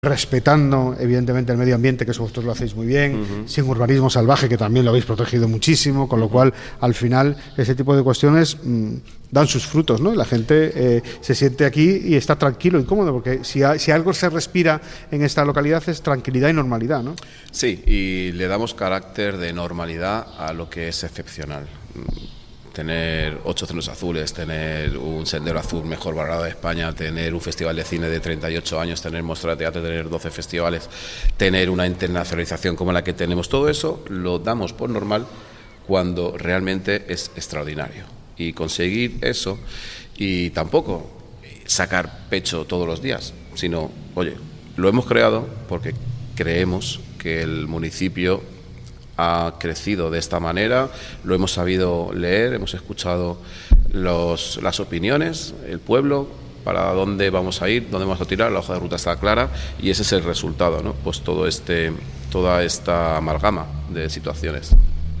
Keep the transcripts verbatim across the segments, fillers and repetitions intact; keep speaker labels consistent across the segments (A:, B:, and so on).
A: respetando evidentemente el medio ambiente, que eso vosotros lo hacéis muy bien, uh-huh. sin urbanismo salvaje, que también lo habéis protegido muchísimo, con lo cual al final ese tipo de cuestiones mmm, dan sus frutos, ¿no? Y la gente eh, se siente aquí y está tranquilo y cómodo, porque si, ha, si algo se respira en esta localidad es tranquilidad y normalidad, ¿no?
B: Sí, y le damos carácter de normalidad a lo que es excepcional. Tener ocho cenos azules, tener un sendero azul mejor valorado de España, tener un festival de cine de treinta y ocho años, tener muestra de teatro, tener doce festivales, tener una internacionalización como la que tenemos, todo eso lo damos por normal cuando realmente es extraordinario. Y conseguir eso, y tampoco sacar pecho todos los días, sino, oye, lo hemos creado porque creemos que el municipio ha crecido de esta manera, lo hemos sabido leer, hemos escuchado los, las opiniones, el pueblo, para dónde vamos a ir, dónde vamos a tirar, la hoja de ruta está clara y ese es el resultado, ¿no? Pues todo este, toda esta amalgama de situaciones.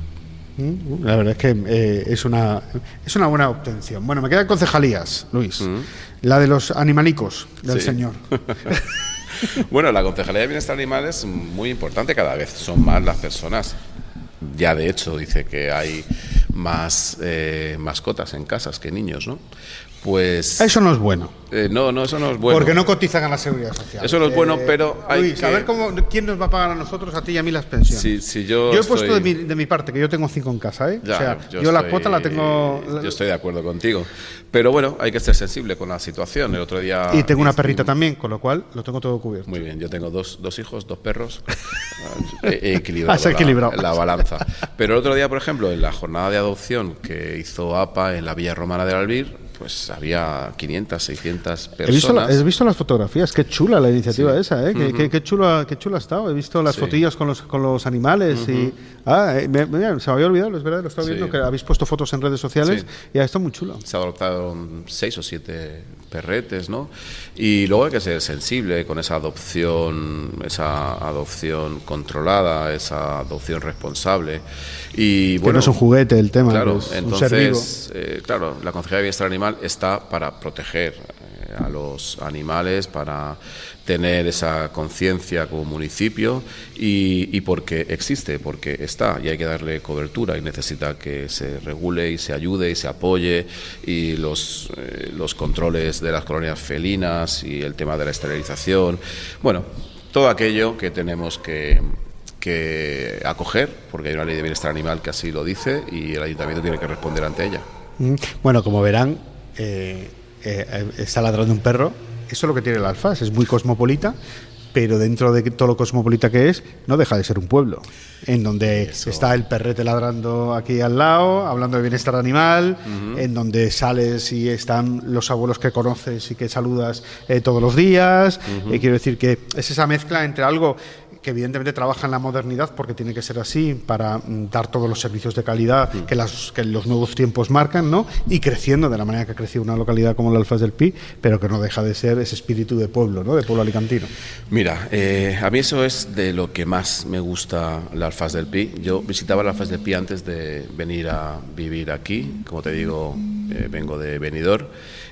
A: La verdad es que eh, es una es una buena obtención. Bueno, me quedan concejalías, Luis. Mm. La de los animalicos del sí. señor.
B: Bueno, la Concejalía de Bienestar Animal es muy importante, cada vez son más las personas. Ya de hecho dice que hay más eh, mascotas en casas que niños, ¿no? Pues
A: eso no es bueno.
B: Eh, no, no, eso no es bueno.
A: Porque no cotizan a la seguridad social.
B: Eso no es bueno,
A: eh,
B: pero hay
A: Luis,
B: que...
A: a ver cómo, quién nos va a pagar a nosotros, a ti y a mí las pensiones.
B: Sí, sí, yo
A: yo he
B: estoy...
A: puesto de mi, de mi parte, que yo tengo cinco en casa, ¿eh?
B: Ya,
A: o sea,
B: yo,
A: yo
B: estoy...
A: la cuota la tengo...
B: Yo estoy de acuerdo contigo. Pero bueno, hay que ser sensible con la situación. El otro día...
A: Y tengo una perrita también, con lo cual lo tengo todo cubierto.
B: Muy bien, yo tengo dos, dos hijos, dos perros. He equilibrado,
A: Has equilibrado.
B: La, la balanza. Pero el otro día, por ejemplo, en la jornada de adopción que hizo A P A en la Villa Romana del Albir, pues había quinientas, seiscientas personas.
A: He visto, la, he visto las fotografías, qué chula la iniciativa sí. esa, ¿eh?
B: Uh-huh.
A: Qué, qué, chula, qué chula ha estado. He visto las sí. fotillas con los, con los animales uh-huh. y... Ah, eh, me, me, se me había olvidado, es verdad, lo estaba sí. viendo, que habéis puesto fotos en redes sociales sí. y ha estado muy chulo.
B: Se adoptaron seis o siete perretes, ¿no? Y luego hay que ser sensible con esa adopción, esa adopción controlada, esa adopción responsable. Y bueno,
A: que no es un juguete el tema,
B: claro,
A: es
B: entonces,
A: un ser vivo.
B: Eh, claro, la Concejalía de Bienestar Animal está para proteger eh, a los animales, para tener esa conciencia como municipio y, y porque existe, porque está y hay que darle cobertura y necesita que se regule y se ayude y se apoye y los, eh, los controles de las colonias felinas y el tema de la esterilización, bueno, todo aquello que tenemos que que acoger, porque hay una ley de bienestar animal que así lo dice y el ayuntamiento tiene que responder ante ella.
A: Bueno, como verán, eh, eh, está ladrando un perro. Eso es lo que tiene el Alfás, es muy cosmopolita, pero dentro de todo lo cosmopolita que es, no deja de ser un pueblo, en donde Eso. está el perrete ladrando aquí al lado, hablando de bienestar animal, uh-huh. en donde sales y están los abuelos que conoces y que saludas eh, todos los días. Uh-huh. Eh, quiero decir que es esa mezcla entre algo que evidentemente trabaja en la modernidad porque tiene que ser así para mm, dar todos los servicios de calidad mm. que, las, que los nuevos tiempos marcan, ¿no? Y creciendo de la manera que ha crecido una localidad como el Alfás del Pi, pero que no deja de ser ese espíritu de pueblo, ¿no? De pueblo alicantino.
B: Mira, eh, a mí eso es de lo que más me gusta el Alfás del Pi. Yo visitaba el Alfás del Pi antes de venir a vivir aquí, como te digo, eh, vengo de Benidorm,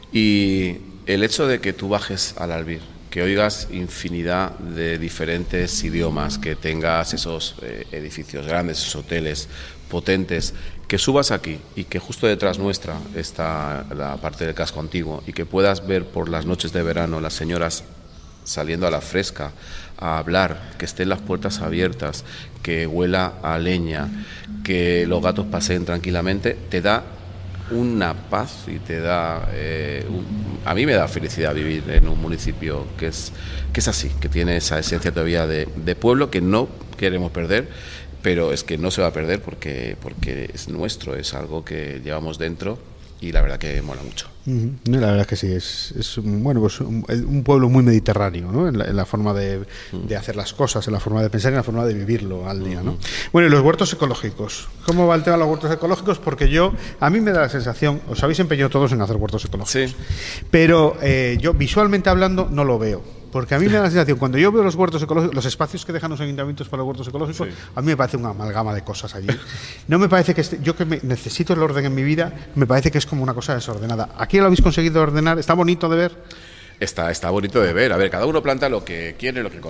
B: y el hecho de que tú bajes al Albir, que oigas infinidad de diferentes idiomas, que tengas esos eh, edificios grandes, esos hoteles potentes, que subas aquí y que justo detrás nuestra está la parte del casco antiguo y que puedas ver por las noches de verano las señoras saliendo a la fresca a hablar, que estén las puertas abiertas, que huela a leña, que los gatos paseen tranquilamente, te da una paz y te da eh, un, a mí me da felicidad vivir en un municipio que es que es así, que tiene esa esencia todavía de, de pueblo que no queremos perder, pero es que no se va a perder porque porque es nuestro, es algo que llevamos dentro y la verdad que mola mucho.
A: Uh-huh. La verdad es que sí, es, es bueno, pues un, un pueblo muy mediterráneo, ¿no? En la, en la forma de, uh-huh. de hacer las cosas, en la forma de pensar y en la forma de vivirlo al día, ¿no? Uh-huh. Bueno, y los huertos ecológicos. ¿Cómo va el tema de los huertos ecológicos? Porque yo, a mí me da la sensación, os habéis empeñado todos en hacer huertos ecológicos,
B: sí.
A: pero eh, yo visualmente hablando no lo veo. Porque a mí me da la sensación, cuando yo veo los huertos ecológicos, los espacios que dejan los ayuntamientos para los huertos ecológicos, sí. a mí me parece una amalgama de cosas allí. No me parece que esté, yo que me, necesito el orden en mi vida, me parece que es como una cosa desordenada. ¿Aquí lo habéis conseguido ordenar? ¿Está bonito de ver?
B: está, está bonito de ver. A ver, cada uno planta lo que quiere, lo que